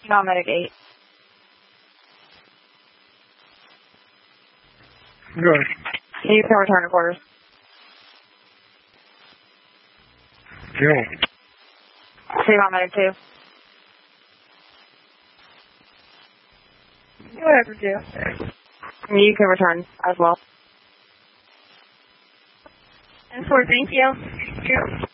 Non-medic 8. Good. You can return to quarters. Yo. Non-medic 2. Whatever, Joe. You can return as well. And 4, thank you.